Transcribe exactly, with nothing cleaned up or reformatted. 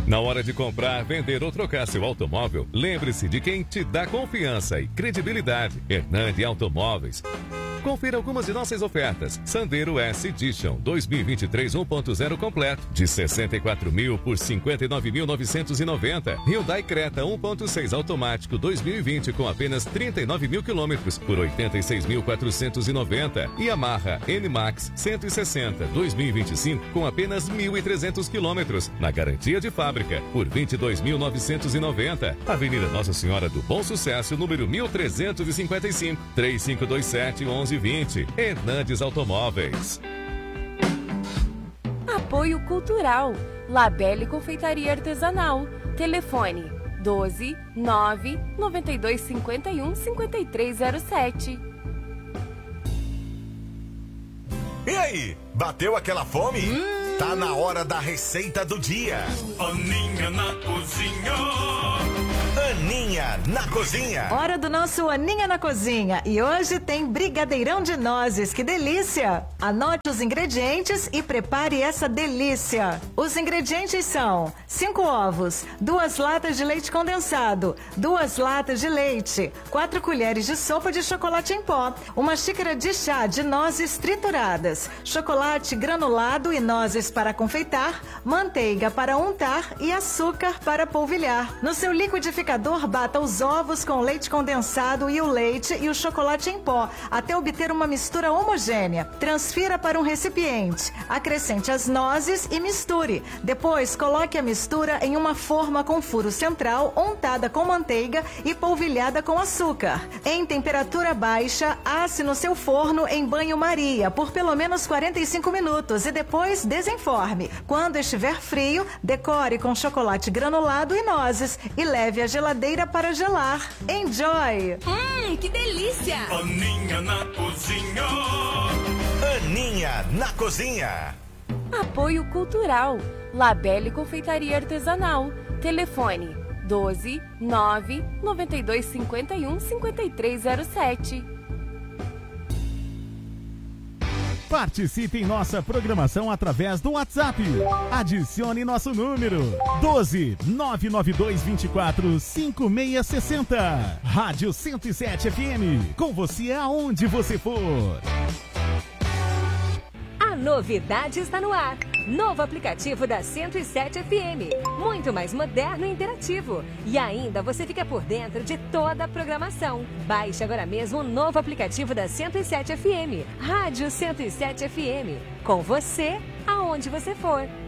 Na hora de comprar, vender ou trocar seu automóvel, lembre-se de quem te dá confiança e credibilidade. Hernandes Automóveis. Confira algumas de nossas ofertas. Sandero S Edition dois mil e vinte e três um ponto zero completo de sessenta e quatro mil por cinquenta e nove mil novecentos e noventa. Hyundai Creta um ponto seis automático dois mil e vinte com apenas trinta e nove mil quilômetros por oitenta e seis mil quatrocentos e noventa. E Yamaha N-Max cento e sessenta dois mil e vinte e cinco com apenas mil e trezentos quilômetros na garantia de fábrica por vinte e dois mil novecentos e noventa. Avenida Nossa Senhora do Bom Sucesso, número mil trezentos e cinquenta e cinco, três cinco dois sete, onze vinte. Hernandes Automóveis. Apoio Cultural. Labelle Confeitaria Artesanal. Telefone doze, nove, noventa e dois, cinquenta e um, cinquenta e três zero sete. E aí, bateu aquela fome? Hum. Tá na hora da receita do dia. Aninha na cozinha. Aninha na cozinha. Hora do nosso Aninha na cozinha. E hoje tem brigadeirão de nozes. Que delícia! Anote os ingredientes e prepare essa delícia. Os ingredientes são cinco ovos, duas latas de leite condensado, duas latas de leite, quatro colheres de sopa de chocolate em pó, uma xícara de chá de nozes trituradas, chocolate granulado e nozes para confeitar, manteiga para untar e açúcar para polvilhar. No seu liquidificador, bata os ovos com leite condensado e o leite e o chocolate em pó, até obter uma mistura homogênea. Transfira para um recipiente. Acrescente as nozes e misture. Depois, coloque a mistura em uma forma com furo central, untada com manteiga e polvilhada com açúcar. Em temperatura baixa, asse no seu forno em banho-maria por pelo menos quarenta e cinco minutos e depois desenforme. Quando estiver frio, decore com chocolate granulado e nozes e leve à geladeira para gelar. Enjoy! Hum, que delícia! Aninha na cozinha. Aninha na cozinha. Apoio Cultural. Labelle Confeitaria Artesanal. Telefone doze, nove, noventa e dois, cinquenta e um, cinquenta e três zero sete. Participe em nossa programação através do WhatsApp. Adicione nosso número doze, nove nove dois, vinte e quatro, cinquenta e seis sessenta. Rádio cento e sete F M. Com você aonde você for. A novidade está no ar. Novo aplicativo da cento e sete F M. Muito mais moderno e interativo. E ainda você fica por dentro de toda a programação. Baixe agora mesmo o novo aplicativo da cento e sete F M. Rádio cento e sete F M. Com você, aonde você for.